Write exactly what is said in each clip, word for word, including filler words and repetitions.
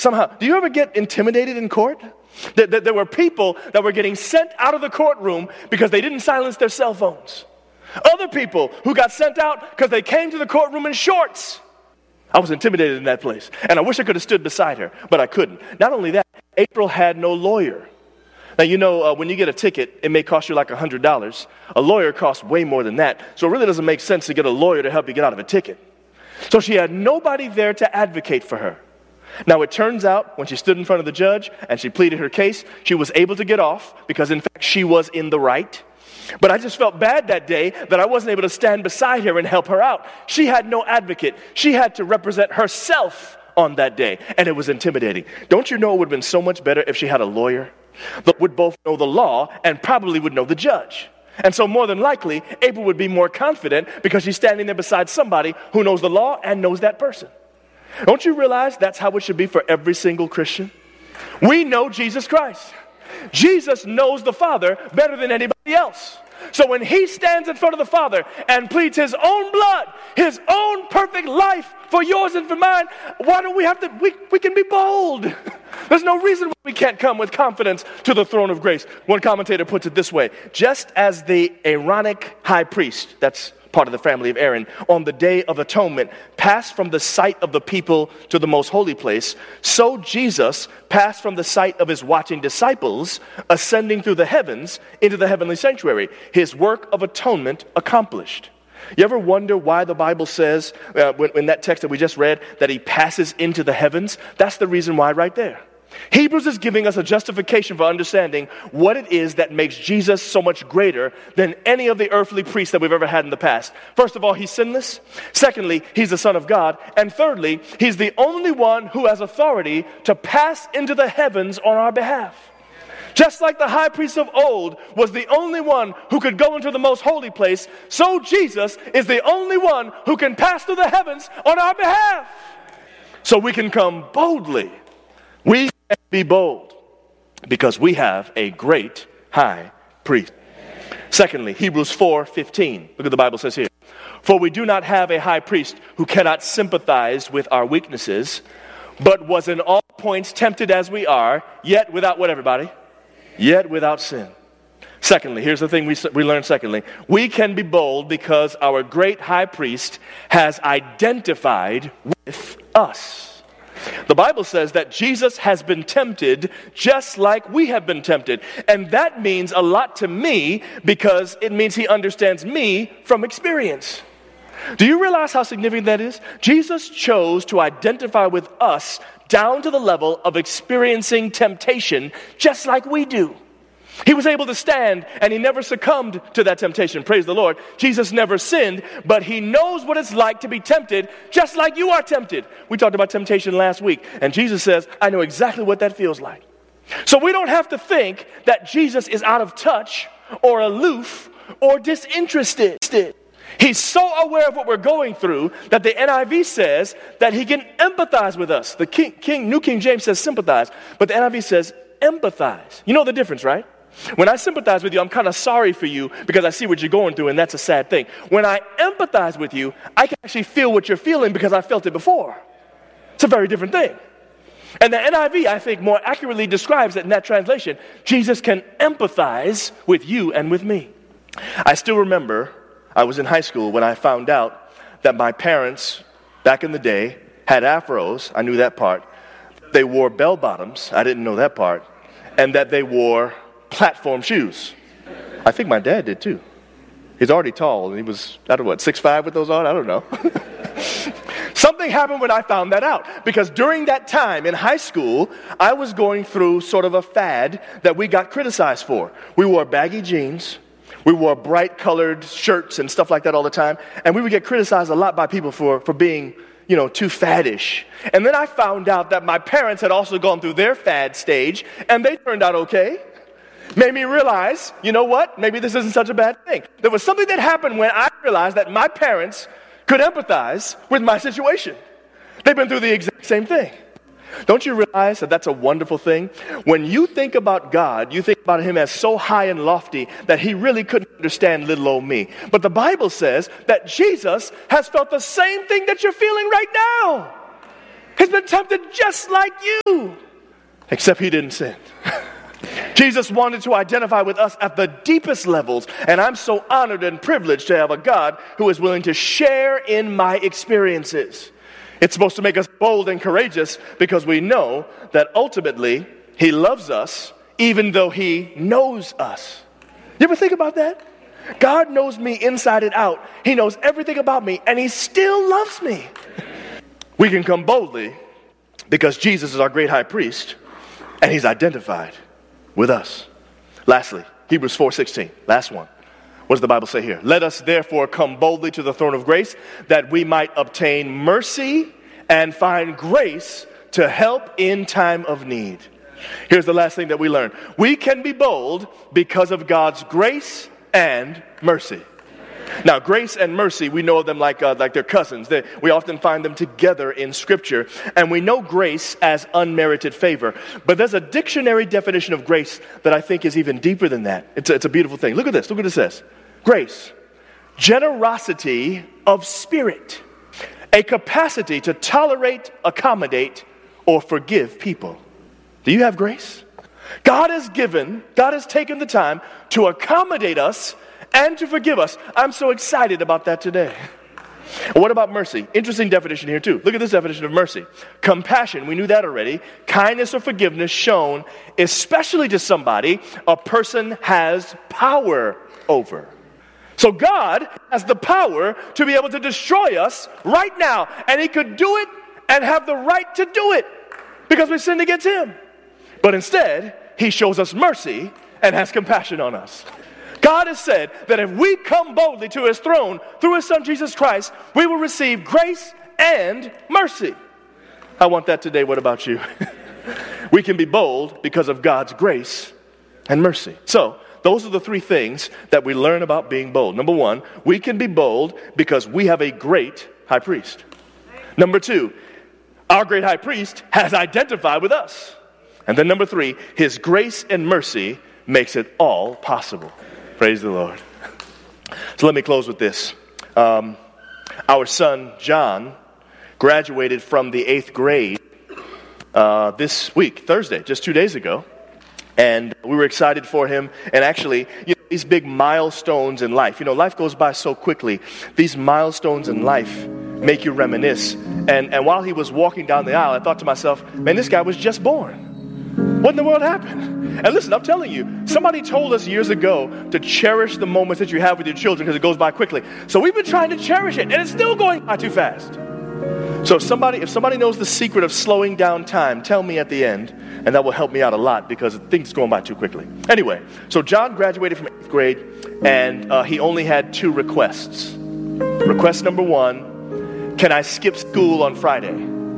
somehow, do you ever get intimidated in court? That, that there were people that were getting sent out of the courtroom because they didn't silence their cell phones. Other people who got sent out because they came to the courtroom in shorts. I was intimidated in that place. And I wish I could have stood beside her, but I couldn't. Not only that, April had no lawyer. Now, you know, uh, when you get a ticket, it may cost you like one hundred dollars. A lawyer costs way more than that. So it really doesn't make sense to get a lawyer to help you get out of a ticket. So she had nobody there to advocate for her. Now, it turns out when she stood in front of the judge and she pleaded her case, she was able to get off because, in fact, she was in the right. But I just felt bad that day that I wasn't able to stand beside her and help her out. She had no advocate. She had to represent herself on that day, and it was intimidating. Don't you know it would have been so much better if she had a lawyer that would both know the law and probably would know the judge? And so more than likely, April would be more confident because she's standing there beside somebody who knows the law and knows that person. Don't you realize that's how it should be for every single Christian? We know Jesus Christ. Jesus knows the Father better than anybody else. So when he stands in front of the Father and pleads his own blood, his own perfect life for yours and for mine, why don't we have to, we, we can be bold. There's no reason why we can't come with confidence to the throne of grace. One commentator puts it this way: just as the Aaronic high priest, that's part of the family of Aaron, on the Day of Atonement passed from the sight of the people to the most holy place, so Jesus passed from the sight of his watching disciples, ascending through the heavens into the heavenly sanctuary, his work of atonement accomplished. You ever wonder why the Bible says, uh, when, in that text that we just read, that he passes into the heavens? That's the reason why right there. Hebrews is giving us a justification for understanding what it is that makes Jesus so much greater than any of the earthly priests that we've ever had in the past. First of all, he's sinless. Secondly, he's the Son of God. And thirdly, he's the only one who has authority to pass into the heavens on our behalf. Just like the high priest of old was the only one who could go into the most holy place, so Jesus is the only one who can pass through the heavens on our behalf. So we can come boldly. We can be bold because we have a great high priest. Secondly, Hebrews four fifteen. Look what the Bible says here. For we do not have a high priest who cannot sympathize with our weaknesses, but was in all points tempted as we are, yet without what, everybody? Yet without sin. Secondly, here's the thing we, we learned secondly. We can be bold because our great high priest has identified with us. The Bible says that Jesus has been tempted just like we have been tempted. And that means a lot to me because it means he understands me from experience. Do you realize how significant that is? Jesus chose to identify with us down to the level of experiencing temptation just like we do. He was able to stand and he never succumbed to that temptation. Praise the Lord. Jesus never sinned, but he knows what it's like to be tempted just like you are tempted. We talked about temptation last week, and Jesus says, I know exactly what that feels like. So we don't have to think that Jesus is out of touch or aloof or disinterested. He's so aware of what we're going through that the N I V says that he can empathize with us. The King, King, New King James says sympathize, but the N I V says empathize. You know the difference, right? When I sympathize with you, I'm kind of sorry for you because I see what you're going through, and that's a sad thing. When I empathize with you, I can actually feel what you're feeling because I felt it before. It's a very different thing. And the N I V, I think, more accurately describes it in that translation. Jesus can empathize with you and with me. I still remember I was in high school when I found out that my parents, back in the day, had afros. I knew that part. They wore bell bottoms. I didn't know that part. And that they wore platform shoes. I think my dad did too. He's already tall, and he was, I don't know what, six five with those on? I don't know. Something happened when I found that out, because during that time in high school, I was going through sort of a fad that we got criticized for. We wore baggy jeans, we wore bright colored shirts and stuff like that all the time, and we would get criticized a lot by people for, for being, you know, too faddish. And then I found out that my parents had also gone through their fad stage, and they turned out okay. Made me realize, you know what? Maybe this isn't such a bad thing. There was something that happened when I realized that my parents could empathize with my situation. They've been through the exact same thing. Don't you realize that that's a wonderful thing? When you think about God, you think about him as so high and lofty that he really couldn't understand little old me. But the Bible says that Jesus has felt the same thing that you're feeling right now. He's been tempted just like you, except he didn't sin. Jesus wanted to identify with us at the deepest levels, and I'm so honored and privileged to have a God who is willing to share in my experiences. It's supposed to make us bold and courageous because we know that ultimately he loves us even though he knows us. You ever think about that? God knows me inside and out. He knows everything about me, and he still loves me. We can come boldly because Jesus is our great high priest, and he's identified with us. Lastly, Hebrews four sixteen, last one. What does the Bible say here? Let us therefore come boldly to the throne of grace that we might obtain mercy and find grace to help in time of need. Here's the last thing that we learn. We can be bold because of God's grace and mercy. Now, grace and mercy, we know them like uh, like they're cousins. They, we often find them together in Scripture. And we know grace as unmerited favor. But there's a dictionary definition of grace that I think is even deeper than that. It's a, it's a beautiful thing. Look at this. Look what it says. Grace, generosity of spirit, a capacity to tolerate, accommodate, or forgive people. Do you have grace? God has given, God has taken the time to accommodate us and to forgive us. I'm so excited about that today. What about mercy? Interesting definition here too. Look at this definition of mercy. Compassion, we knew that already. Kindness or forgiveness shown especially to somebody a person has power over. So God has the power to be able to destroy us right now. And he could do it and have the right to do it because we sinned against him. But instead, he shows us mercy and has compassion on us. God has said that if we come boldly to his throne through his son Jesus Christ, we will receive grace and mercy. I want that today. What about you? We can be bold because of God's grace and mercy. So, those are the three things that we learn about being bold. Number one, we can be bold because we have a great high priest. Number two, our great high priest has identified with us. And then number three, his grace and mercy makes it all possible. Praise the Lord. So let me close with this. Um, our son, John, graduated from the eighth grade uh, this week, Thursday, just two days ago. And we were excited for him. And actually, you know, these big milestones in life, you know, life goes by so quickly. These milestones in life make you reminisce. And, and while he was walking down the aisle, I thought to myself, man, this guy was just born. What in the world happened? And listen, I'm telling you, somebody told us years ago to cherish the moments that you have with your children because it goes by quickly. So we've been trying to cherish it, and it's still going by too fast. So if somebody, if somebody knows the secret of slowing down time, tell me at the end, and that will help me out a lot because things are going by too quickly. Anyway, so John graduated from eighth grade, and uh, he only had two requests. Request number one, can I skip school on Friday?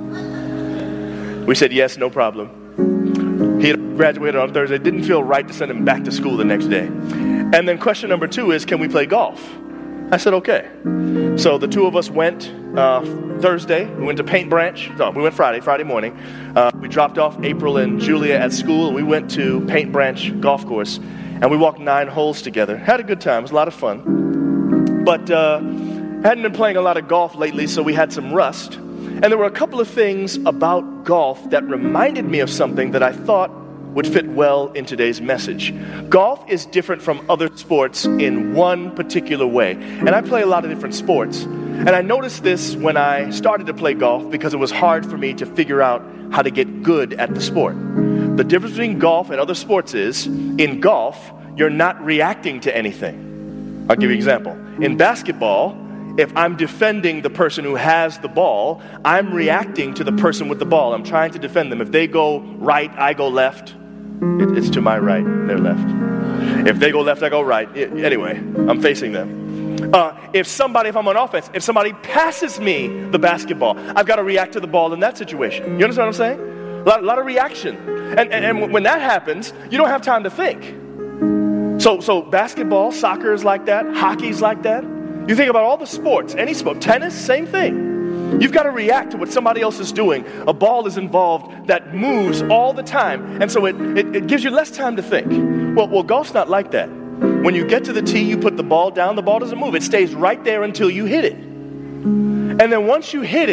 We said yes, no problem. He had graduated on Thursday. It didn't feel right to send him back to school the next day. And then question number two is, can we play golf? I said, okay. So the two of us went uh, Thursday. We went to Paint Branch. No, we went Friday, Friday morning. Uh, we dropped off April and Julia at school. And we went to Paint Branch Golf Course. And we walked nine holes together. Had a good time. It was a lot of fun. But uh, hadn't been playing a lot of golf lately, so we had some rust. And there were a couple of things about golf that reminded me of something that I thought would fit well in today's message. Golf is different from other sports in one particular way. And I play a lot of different sports. And I noticed this when I started to play golf because it was hard for me to figure out how to get good at the sport. The difference between golf and other sports is, in golf, you're not reacting to anything. I'll give you an example. In basketball, if I'm defending the person who has the ball, I'm reacting to the person with the ball. I'm trying to defend them. If they go right, I go left. It, it's to my right, they're left. If they go left, I go right. It, anyway, I'm facing them. Uh, if somebody, if I'm on offense, if somebody passes me the basketball, I've got to react to the ball in that situation. You understand what I'm saying? A lot, a lot of reaction. And, and, and when that happens, you don't have time to think. So, so basketball, soccer is like that. Hockey's like that. You think about all the sports, any sport, tennis, same thing. You've got to react to what somebody else is doing. A ball is involved that moves all the time, and so it, it, it gives you less time to think. Well, well, golf's not like that. When you get to the tee, you put the ball down, the ball doesn't move. It stays right there until you hit it. And then once you hit it,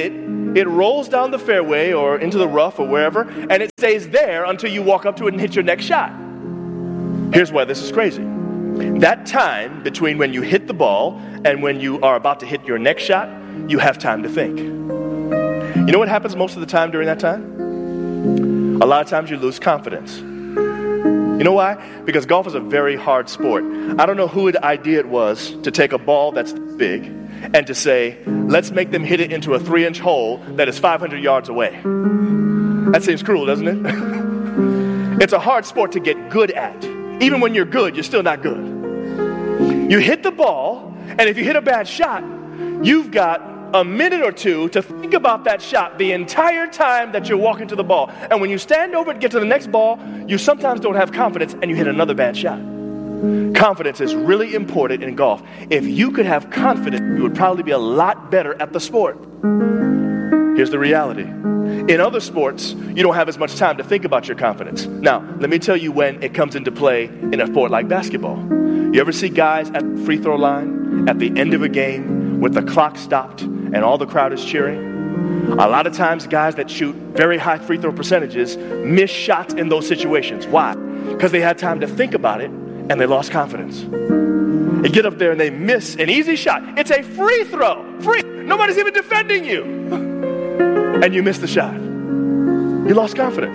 it rolls down the fairway or into the rough or wherever, and it stays there until you walk up to it and hit your next shot. Here's why this is crazy. That time between when you hit the ball and when you are about to hit your next shot, you have time to think. You know what happens most of the time during that time? A lot of times you lose confidence. You know why? Because golf is a very hard sport. I don't know whose idea it was to take a ball that's big and to say, let's make them hit it into a three-inch hole that is five hundred yards away. That seems cruel, doesn't it? It's a hard sport to get good at. Even when you're good, you're still not good. You hit the ball, and if you hit a bad shot, you've got a minute or two to think about that shot the entire time that you're walking to the ball. And when you stand over to get to the next ball, you sometimes don't have confidence and you hit another bad shot. Confidence is really important in golf. If you could have confidence, you would probably be a lot better at the sport. Here's the reality. In other sports, you don't have as much time to think about your confidence. Now, let me tell you when it comes into play in a sport like basketball. You ever see guys at the free throw line at the end of a game with the clock stopped and all the crowd is cheering? A lot of times guys that shoot very high free throw percentages miss shots in those situations. Why? Because they had time to think about it and they lost confidence. They get up there and they miss an easy shot. It's a free throw. Free. Nobody's even defending you. And you miss the shot. You lost confidence.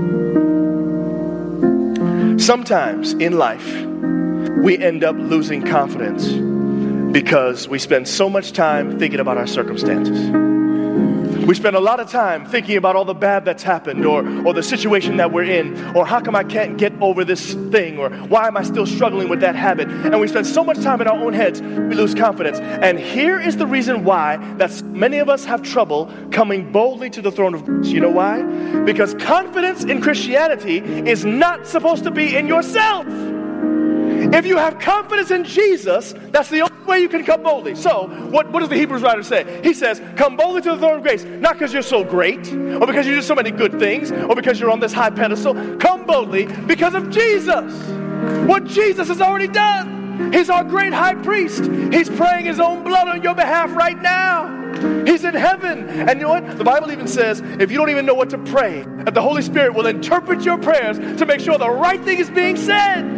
Sometimes in life, we end up losing confidence because we spend so much time thinking about our circumstances. We spend a lot of time thinking about all the bad that's happened, or, or the situation that we're in, or how come I can't get over this thing, or why am I still struggling with that habit? And we spend so much time in our own heads, we lose confidence. And here is the reason why that many of us have trouble coming boldly to the throne of grace. You know why? Because confidence in Christianity is not supposed to be in yourself. If you have confidence in Jesus, that's the only way you can come boldly. So, what, what does the Hebrews writer say? He says, come boldly to the throne of grace, not because you're so great, or because you do so many good things, or because you're on this high pedestal. Come boldly because of Jesus. What Jesus has already done. He's our great high priest. He's praying his own blood on your behalf right now. He's in heaven. And you know what? The Bible even says, if you don't even know what to pray, that the Holy Spirit will interpret your prayers to make sure the right thing is being said.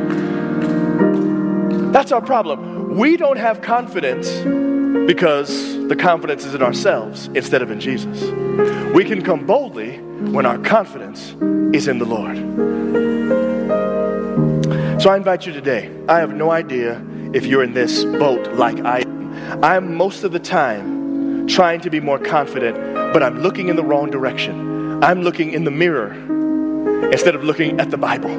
That's our problem. We don't have confidence because the confidence is in ourselves instead of in Jesus. We can come boldly when our confidence is in the Lord. So I invite you today. I have no idea if you're in this boat like I am. I'm most of the time trying to be more confident, but I'm looking in the wrong direction. I'm looking in the mirror instead of looking at the Bible.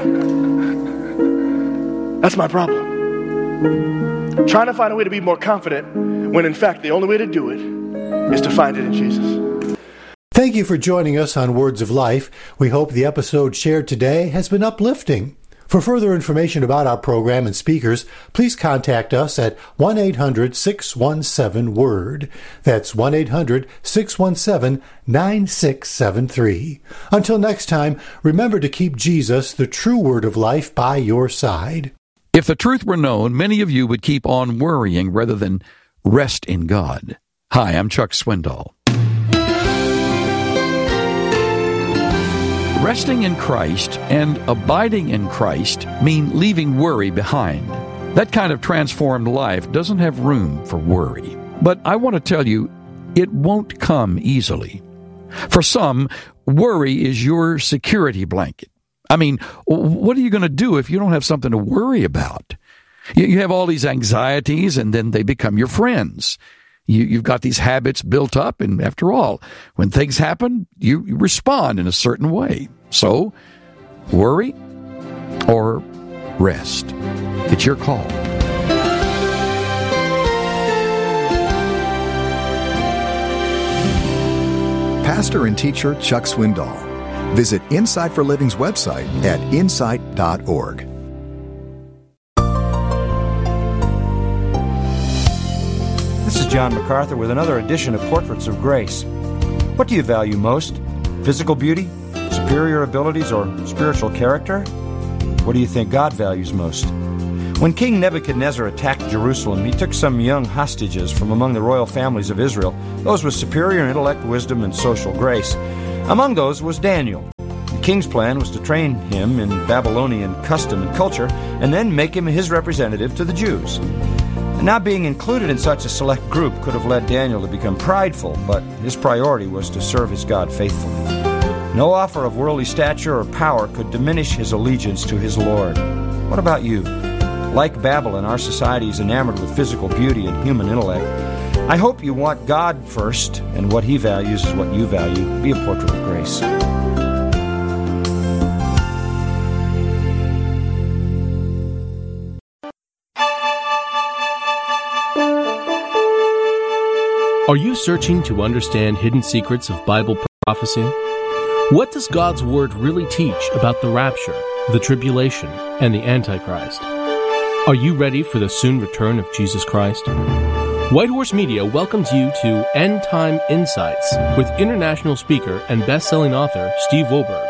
That's my problem. Trying to find a way to be more confident when in fact the only way to do it is to find it in Jesus. Thank you for joining us on Words of Life. We hope the episode shared today has been uplifting. For further information about our program and speakers, please contact us at one eight hundred six one seven WORD. That's one eight hundred six one seven nine six seven three. Until next time, remember to keep Jesus, the true Word of life, by your side. If the truth were known, many of you would keep on worrying rather than rest in God. Hi, I'm Chuck Swindoll. Resting in Christ and abiding in Christ mean leaving worry behind. That kind of transformed life doesn't have room for worry. But I want to tell you, it won't come easily. For some, worry is your security blanket. I mean, what are you going to do if you don't have something to worry about? You have all these anxieties, and then they become your friends. You, you've got these habits built up, and after all, when things happen, you respond in a certain way. So, worry or rest. It's your call. Pastor and teacher Chuck Swindoll. Visit Insight for Living's website at insight dot org. This is John MacArthur with another edition of Portraits of Grace. What do you value most? Physical beauty, superior abilities, or spiritual character? What do you think God values most? When King Nebuchadnezzar attacked Jerusalem, he took some young hostages from among the royal families of Israel, those with superior intellect, wisdom, and social grace. Among those was Daniel. The king's plan was to train him in Babylonian custom and culture, and then make him his representative to the Jews. Not being included in such a select group could have led Daniel to become prideful, but his priority was to serve his God faithfully. No offer of worldly stature or power could diminish his allegiance to his Lord. What about you? Like Babylon, our society is enamored with physical beauty and human intellect. I hope you want God first, and what He values is what you value. Be a portrait of grace. Are you searching to understand hidden secrets of Bible prophecy? What does God's Word really teach about the rapture, the tribulation, and the Antichrist? Are you ready for the soon return of Jesus Christ? White Horse Media welcomes you to End Time Insights with international speaker and best-selling author Steve Wohlberg.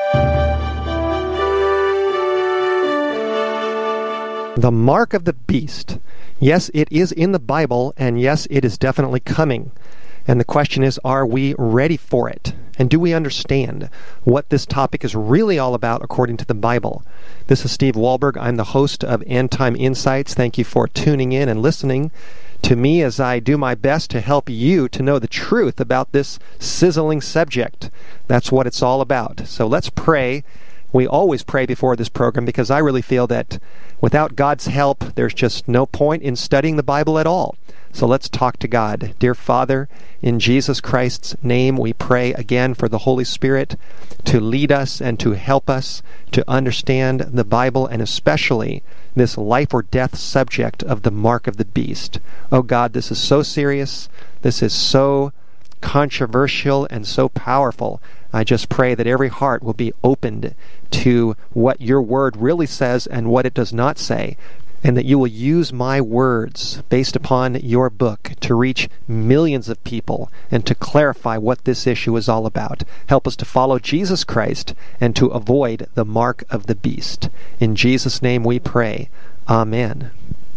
The mark of the beast. Yes, it is in the Bible, and yes, it is definitely coming. And the question is, are we ready for it? And do we understand what this topic is really all about according to the Bible? This is Steve Wohlberg. I'm the host of End Time Insights. Thank you for tuning in and listening to me as I do my best to help you to know the truth about this sizzling subject. That's what it's all about. So let's pray. We always pray before this program because I really feel that without God's help, there's just no point in studying the Bible at all. So let's talk to God. Dear Father, in Jesus Christ's name, we pray again for the Holy Spirit to lead us and to help us to understand the Bible, and especially this life or death subject of the mark of the beast. Oh God, this is so serious. This is so controversial and so powerful. I just pray that every heart will be opened to what your word really says and what it does not say, and that you will use my words based upon your book to reach millions of people and to clarify what this issue is all about. Help us to follow Jesus Christ and to avoid the mark of the beast. In Jesus' name we pray. Amen.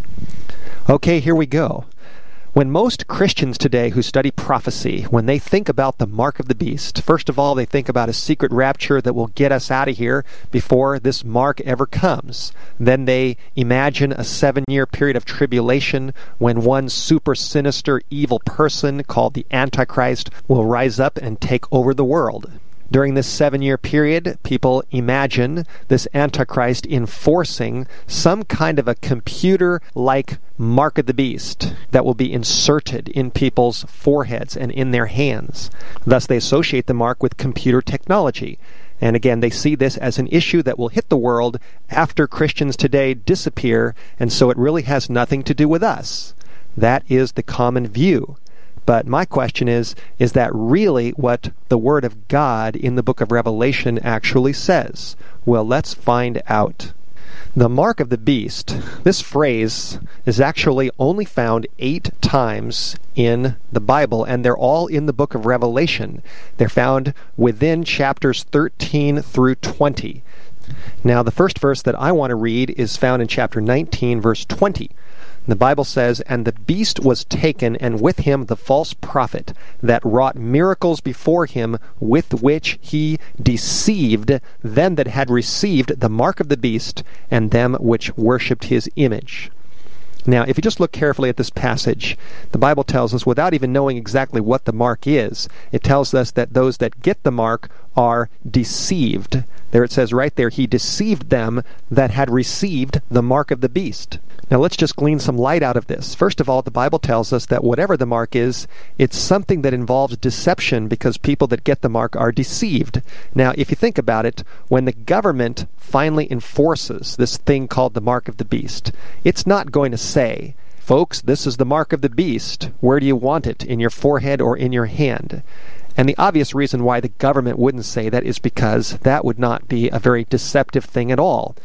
Okay, here we go. When most Christians today who study prophecy, when they think about the mark of the beast, first of all, they think about a secret rapture that will get us out of here before this mark ever comes. Then they imagine a seven-year period of tribulation when one super sinister, evil person called the Antichrist will rise up and take over the world. During this seven-year period, people imagine this Antichrist enforcing some kind of a computer-like mark of the beast that will be inserted in people's foreheads and in their hands. Thus, they associate the mark with computer technology. And again, they see this as an issue that will hit the world after Christians today disappear, and so it really has nothing to do with us. That is the common view. But my question is, is that really what the Word of God in the book of Revelation actually says? Well, let's find out. The mark of the beast, this phrase is actually only found eight times in the Bible, and they're all in the book of Revelation. They're found within chapters thirteen through twenty. Now, the first verse that I want to read is found in chapter nineteen, verse twenty. The Bible says, "And the beast was taken, and with him the false prophet, that wrought miracles before him, with which he deceived them that had received the mark of the beast, and them which worshipped his image." Now, if you just look carefully at this passage, the Bible tells us, without even knowing exactly what the mark is, it tells us that those that get the mark are deceived. There it says right there, he deceived them that had received the mark of the beast. Now let's just glean some light out of this. First of all, the Bible tells us that whatever the mark is, it's something that involves deception because people that get the mark are deceived. Now, if you think about it, when the government finally enforces this thing called the mark of the beast, it's not going to say, "Folks, this is the mark of the beast. Where do you want it? In your forehead or in your hand?" And the obvious reason why the government wouldn't say that is because that would not be a very deceptive thing at all.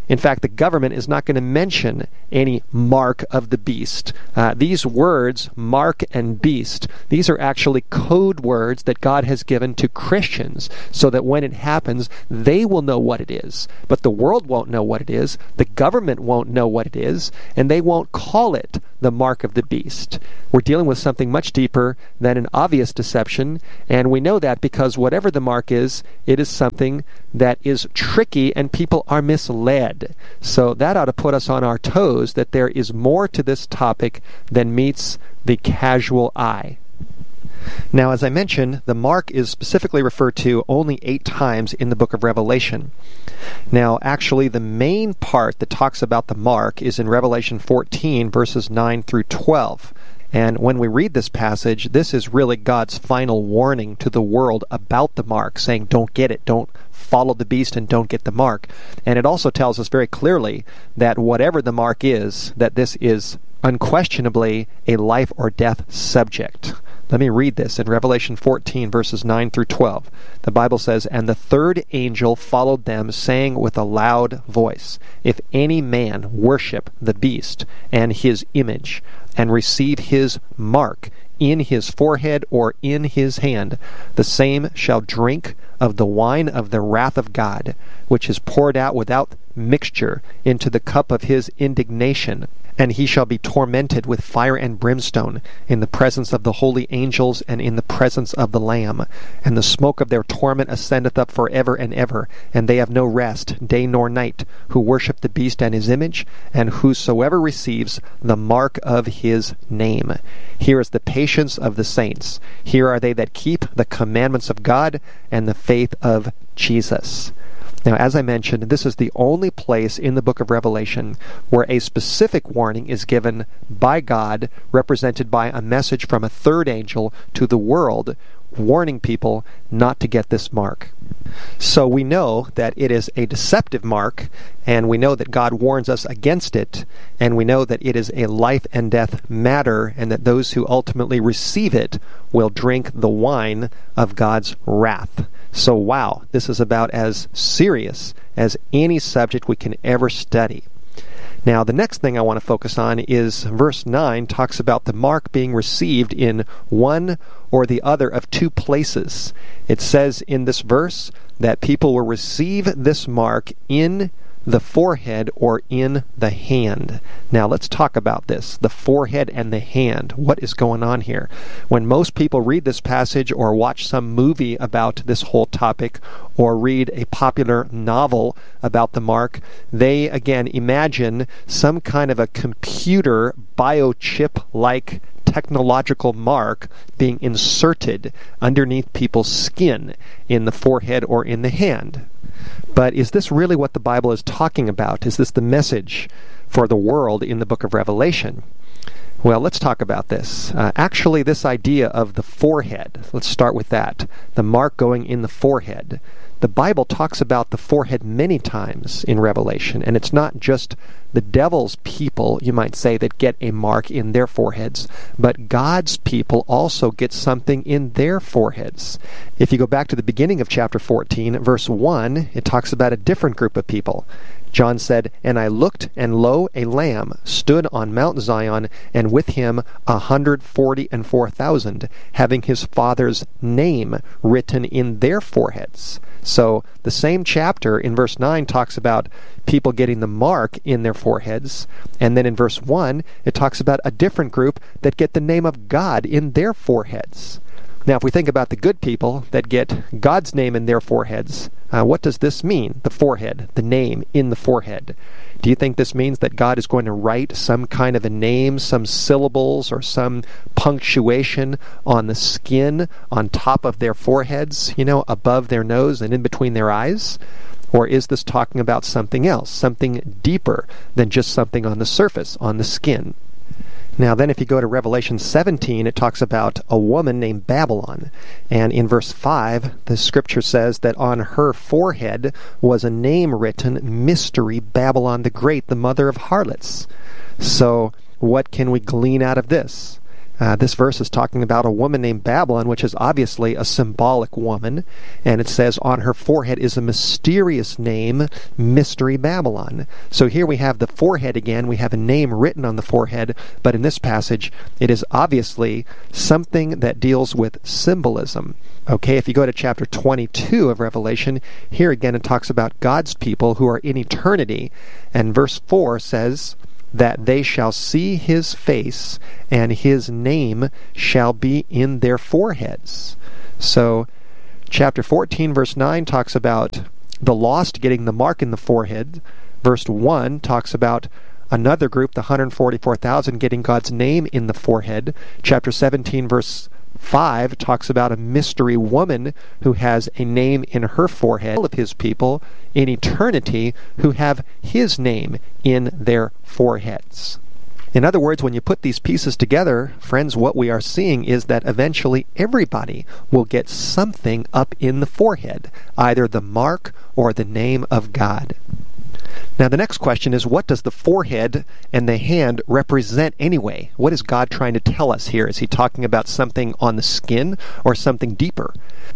In fact, the government is not going to mention any mark of the beast. Uh, these words, mark and beast, these are actually code words that God has given to Christians so that when it happens, they will know what it is. But the world won't know what it is, the government won't know what it is, and they won't call it the mark of the beast. We're dealing with something much deeper than an obvious deception, and we know that because whatever the mark is, it is something that is tricky and people are misled. So that ought to put us on our toes that there is more to this topic than meets the casual eye. Now, as I mentioned, the mark is specifically referred to only eight times in the book of Revelation. Now, actually, the main part that talks about the mark is in Revelation fourteen, verses nine through twelve. And when we read this passage, this is really God's final warning to the world about the mark, saying, don't get it, don't follow the beast and don't get the mark. And it also tells us very clearly that whatever the mark is, that this is unquestionably a life or death subject. Let me read this in Revelation fourteen, verses nine through twelve. The Bible says, "And the third angel followed them, saying with a loud voice, If any man worship the beast and his image, and receive his mark in his forehead or in his hand, the same shall drink of the wine of the wrath of God, which is poured out without mixture into the cup of his indignation. And he shall be tormented with fire and brimstone in the presence of the holy angels and in the presence of the Lamb. And the smoke of their torment ascendeth up for ever and ever, and they have no rest, day nor night, who worship the beast and his image, and whosoever receives the mark of his name. Here is the patience of the saints. Here are they that keep the commandments of God and the faith of Jesus." Now, as I mentioned, this is the only place in the book of Revelation where a specific warning is given by God, represented by a message from a third angel to the world, warning people not to get this mark. So we know that it is a deceptive mark, and we know that God warns us against it, and we know that it is a life and death matter, and that those who ultimately receive it will drink the wine of God's wrath. So wow, this is about as serious as any subject we can ever study. Now, the next thing I want to focus on is verse nine talks about the mark being received in one or the other of two places. It says in this verse that people will receive this mark in the forehead or in the hand. Now let's talk about this, the forehead and the hand. What is going on here? When most people read this passage or watch some movie about this whole topic or read a popular novel about the mark, they again imagine some kind of a computer biochip-like technological mark being inserted underneath people's skin in the forehead or in the hand. But is this really what the Bible is talking about? Is this the message for the world in the book of Revelation? Well, let's talk about this. Uh, actually, this idea of the forehead, let's start with that. The mark going in the forehead. The Bible talks about the forehead many times in Revelation, and it's not just the devil's people, you might say, that get a mark in their foreheads, but God's people also get something in their foreheads. If you go back to the beginning of chapter fourteen, verse one, it talks about a different group of people. John said, "And I looked, and lo, a lamb stood on Mount Zion, and with him a hundred forty and four thousand, having his father's name written in their foreheads." So the same chapter in verse nine talks about people getting the mark in their foreheads, and then in verse one it talks about a different group that get the name of God in their foreheads. Now, if we think about the good people that get God's name in their foreheads, uh, what does this mean? The forehead, the name in the forehead. Do you think this means that God is going to write some kind of a name, some syllables, or some punctuation on the skin on top of their foreheads, you know, above their nose and in between their eyes? Or is this talking about something else, something deeper than just something on the surface, on the skin? Now then, if you go to Revelation seventeen, it talks about a woman named Babylon. And in verse five, the scripture says that on her forehead was a name written, Mystery Babylon the Great, the mother of harlots. So what can we glean out of this? Uh, this verse is talking about a woman named Babylon, which is obviously a symbolic woman, and it says on her forehead is a mysterious name, Mystery Babylon. So here we have the forehead again. We have a name written on the forehead, but in this passage, it is obviously something that deals with symbolism. Okay, if you go to chapter twenty-two of Revelation, here again it talks about God's people who are in eternity, and verse four says that they shall see his face, and his name shall be in their foreheads. So, chapter fourteen, verse nine talks about the lost getting the mark in the forehead. Verse one talks about another group, the one hundred forty-four thousand, getting God's name in the forehead. Chapter seventeen, verse five talks about a mystery woman who has a name in her forehead. All of his people in eternity who have his name in their foreheads. In other words, when you put these pieces together, friends, what we are seeing is that eventually everybody will get something up in the forehead, either the mark or the name of God. Now the next question is, what does the forehead and the hand represent anyway? What is God trying to tell us here? Is he talking about something on the skin or something deeper?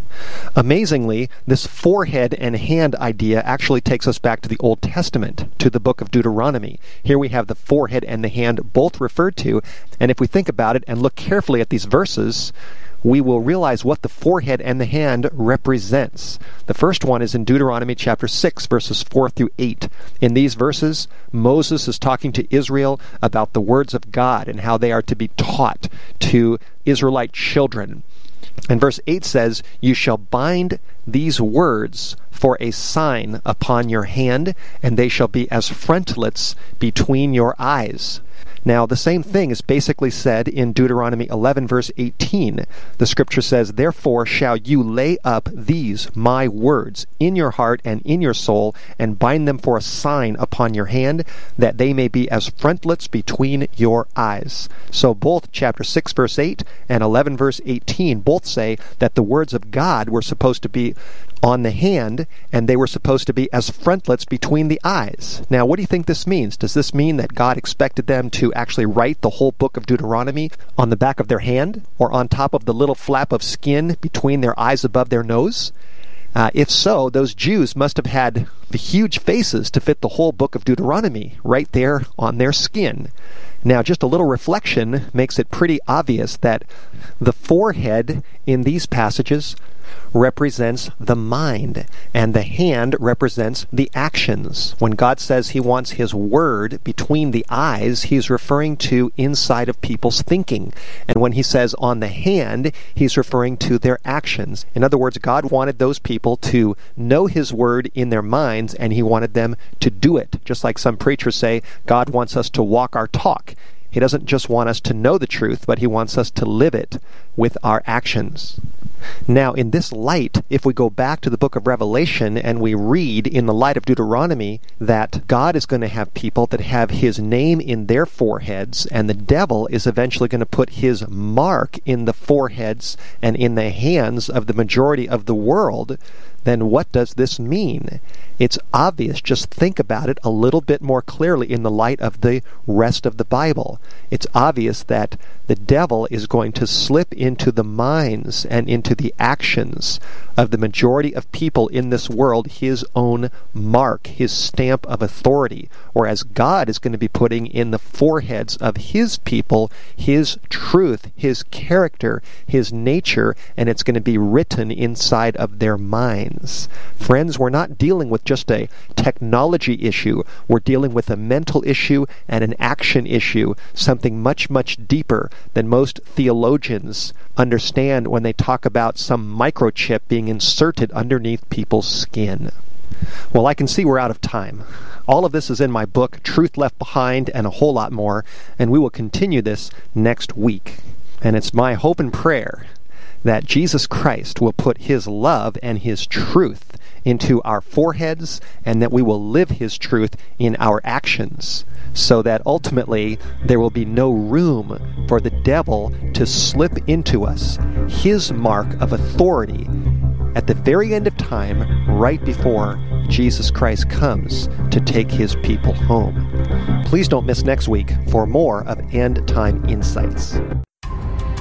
Amazingly, this forehead and hand idea actually takes us back to the Old Testament, to the book of Deuteronomy. Here we have the forehead and the hand both referred to, and if we think about it and look carefully at these verses, we will realize what the forehead and the hand represents. The first one is in Deuteronomy chapter six, verses four through eight. In these verses, Moses is talking to Israel about the words of God and how they are to be taught to Israelite children. And verse eight says, "You shall bind these words for a sign upon your hand, and they shall be as frontlets between your eyes." Now, the same thing is basically said in Deuteronomy eleven, verse eighteen. The scripture says, "Therefore shall you lay up these my words in your heart and in your soul, and bind them for a sign upon your hand, that they may be as frontlets between your eyes." So both chapter six, verse eight, and eleven, verse eighteen both say that the words of God were supposed to be on the hand, and they were supposed to be as frontlets between the eyes. Now, what do you think this means? Does this mean that God expected them to actually write the whole book of Deuteronomy on the back of their hand, or on top of the little flap of skin between their eyes above their nose? Uh, if so, those Jews must have had the huge faces to fit the whole book of Deuteronomy right there on their skin. Now, just a little reflection makes it pretty obvious that the forehead in these passages represents the mind, and the hand represents the actions. When God says he wants his word between the eyes, he's referring to inside of people's thinking. And when he says on the hand, he's referring to their actions. In other words, God wanted those people to know his word in their minds, and he wanted them to do it. Just like some preachers say, God wants us to walk our talk. He doesn't just want us to know the truth, but he wants us to live it with our actions. Now, in this light, if we go back to the book of Revelation and we read in the light of Deuteronomy that God is going to have people that have his name in their foreheads, and the devil is eventually going to put his mark in the foreheads and in the hands of the majority of the world, then what does this mean? It's obvious. Just think about it a little bit more clearly in the light of the rest of the Bible. It's obvious that the devil is going to slip into the minds and into the actions of the majority of people in this world his own mark, his stamp of authority, whereas God is going to be putting in the foreheads of his people his truth, his character, his nature, and it's going to be written inside of their minds. Friends, we're not dealing with just a technology issue. We're dealing with a mental issue and an action issue, something much, much deeper than most theologians understand when they talk about some microchip being inserted underneath people's skin. Well, I can see we're out of time. All of this is in my book, Truth Left Behind, and a whole lot more, and we will continue this next week. And it's my hope and prayer that Jesus Christ will put his love and his truth into our foreheads, and that we will live his truth in our actions, so that ultimately there will be no room for the devil to slip into us his mark of authority at the very end of time, right before Jesus Christ comes to take his people home. Please don't miss next week for more of End Time Insights.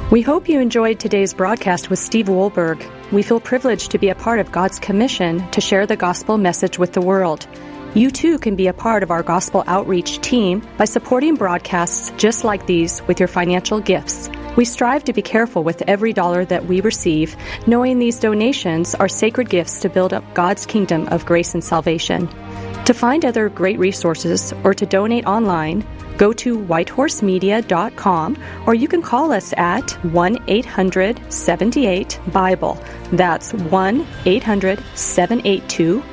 We hope you enjoyed today's broadcast with Steve Wohlberg. We feel privileged to be a part of God's commission to share the gospel message with the world. You too can be a part of our gospel outreach team by supporting broadcasts just like these with your financial gifts. We strive to be careful with every dollar that we receive, knowing these donations are sacred gifts to build up God's kingdom of grace and salvation. To find other great resources or to donate online, go to whitehorse media dot com, or you can call us at one eight hundred seven eight Bible. That's one eight hundred seven eight two